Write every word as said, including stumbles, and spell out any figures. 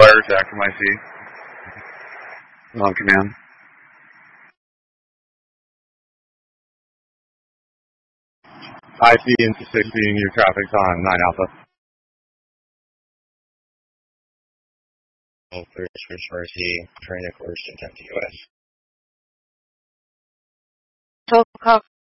fire attack from I C. On command. I C into sixteen, your traffic's on nine Alpha. Oh, British R C, trying to course to attempt to U S. Tokov